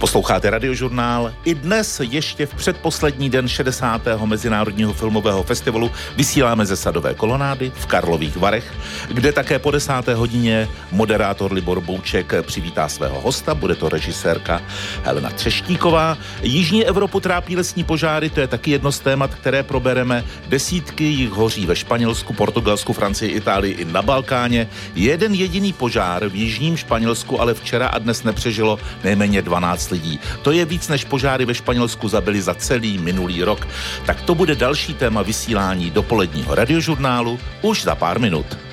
Posloucháte Radiožurnál. I dnes ještě v předposlední den 60. Mezinárodního filmového festivalu vysíláme ze Sadové kolonády v Karlových Varech, kde také po 10. hodině moderátor Libor Bouček přivítá svého hosta, bude to režisérka Helena Třeštíková. Jižní Evropu trápí lesní požáry, to je taky jedno z témat, které probereme. Desítky jich hoří ve Španělsku, Portugalsku, Francii, Itálii i na Balkáně. Jeden jediný požár v jižním Španělsku ale včera a dnes nepřežilo nejméně 12 lidí. To je víc, než požáry ve Španělsku zabili za celý minulý rok. Tak to bude další téma vysílání dopoledního Radiožurnálu už za pár minut.